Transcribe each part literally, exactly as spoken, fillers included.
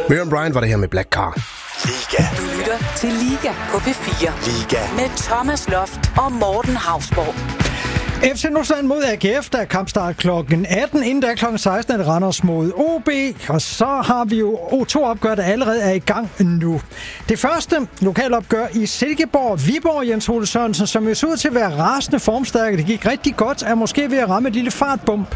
Miriam Bryant var det her med Black Car. Liga. Du lytter til Liga på P fire. Liga. Med Thomas Loft og Morten Hausborg. F C Nordsjælland mod A G F, der er kampstart klokken atten. Inden der klokken seksten er det Randers mod O B. Og så har vi jo O to opgør, der allerede er i gang nu. Det første lokalopgør i Silkeborg. Viborg, Jens Ole Sørensen, som jo så ud til at være rasende formstærke. Det gik rigtig godt, er måske ved at ramme et lille fartbump.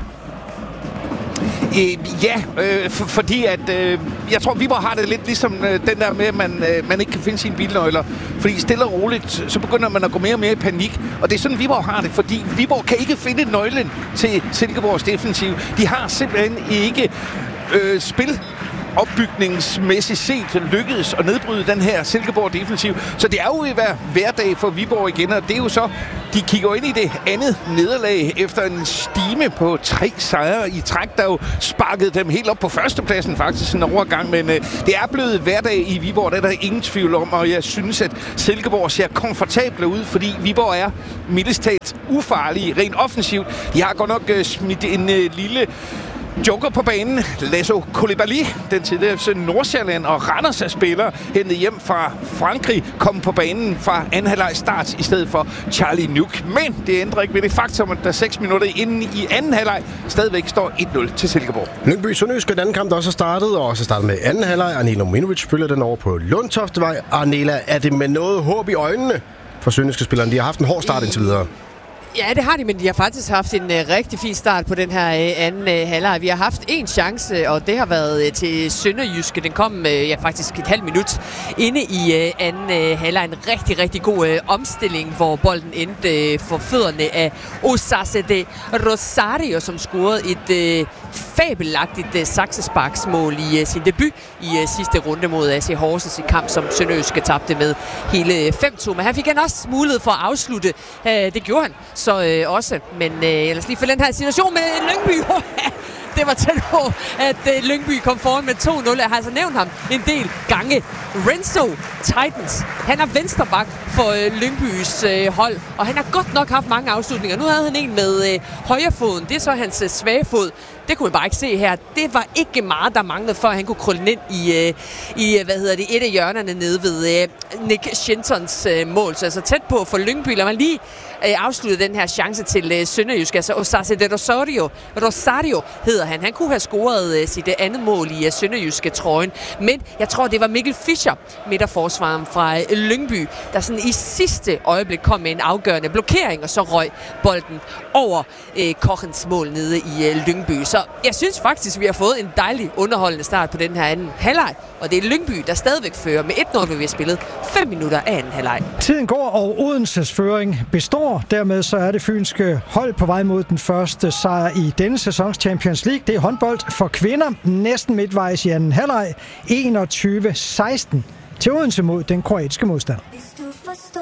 Øh, ja, øh, for, fordi at øh, jeg tror, Viborg har det lidt ligesom øh, den der med, at man, øh, man ikke kan finde sine bilnøgler. Fordi stille og roligt, så begynder man at gå mere og mere i panik. Og det er sådan, Viborg har det, fordi Viborg kan ikke finde nøglen til Silkeborgs defensiv. De har simpelthen ikke øh, spil opbygningsmæssigt set lykkedes at nedbryde den her Silkeborg defensiv. Så det er jo i hver hverdag for Viborg igen, og det er jo så, de kigger ind i det andet nederlag efter en stime på tre sejre i træk, der jo sparkede dem helt op på førstepladsen faktisk en overgang, men øh, det er blevet hverdag i Viborg, det er der ingen tvivl om, og jeg synes, at Silkeborg ser komfortable ud, fordi Viborg er mildest talt ufarlige rent offensivt. De har godt nok øh, smidt en øh, lille joker på banen, Lasso Koulibaly, den tidligere F C Nordsjælland og Randers spiller, hentet hjem fra Frankrig, kom på banen fra anden halvleg start i stedet for Charlie Nuke. Men det ændrer ikke ved det faktum, at der seks minutter inden i anden halvleg stadigvæk står et nul til Silkeborg. Lyngby Sønderjyske, den anden kamp, der også er startet, og også startet med anden halvleg. Arnela Minovic følger den over på Lundtoftevej. Arnela, er det med noget håb i øjnene for sønderjyske spillerne? De har haft en hård start indtil videre. Ja, det har de, men de har faktisk haft en uh, rigtig fin start på den her uh, anden uh, halvleg. Vi har haft en chance, og det har været uh, til Sønderjyske. Den kom uh, ja, faktisk et halvt minut inde i uh, anden uh, halvleg. En rigtig, rigtig god uh, omstilling, hvor bolden endte uh, for fødderne af Osase de Rosario, som scorede et uh, fabelagtigt uh, saksesparksmål i uh, sin debut i uh, sidste runde mod A C Horsens i kamp, som Sønderjyske tabte med hele fem to. Men han fik han også mulighed for at afslutte. Uh, det gjorde han så øh, også, men øh, lad os lige følge den her situation med Lyngby. Det var tæt på, at øh, Lyngby kom foran med to nul. Jeg har altså nævnt ham en del gange. Renzo Titans, han er vensterbak for øh, Lyngbys øh, hold, og han har godt nok haft mange afslutninger. Nu havde han en med øh, højrefoden, det er så hans øh, svage fod. Det kunne man bare ikke se her. Det var ikke meget, der manglede, for at han kunne krølle ind i, øh, i hvad hedder det, et af hjørnerne nede ved øh, Nick Shintons øh, mål. Så altså tæt på for Lyngby. Lad mig lige øh, afslutte den her chance til øh, Sønderjysk. Altså Osase de Rosario. Rosario hedder han. Han kunne have scoret øh, sit andet mål i øh, Sønderjyske trøjen. Men jeg tror, det var Mikkel Fischer, midterforsvaren fra øh, Lyngby, der sådan i sidste øjeblik kom med en afgørende blokering, og så røg bolden over øh, Kochens mål nede i øh, Lyngby. Så jeg synes faktisk, vi har fået en dejlig underholdende start på den her anden halvleg. Og det er Lyngby, der stadigvæk fører med et nul, vi har spillet fem minutter af anden halvleg. Tiden går, og Odenses føring består. Dermed så er det fynske hold på vej mod den første sejr i denne sæsons Champions League. Det er håndbold for kvinder. Næsten midtvejs i anden halvleg. enogtyve seksten til Odense mod den kroatiske modstander.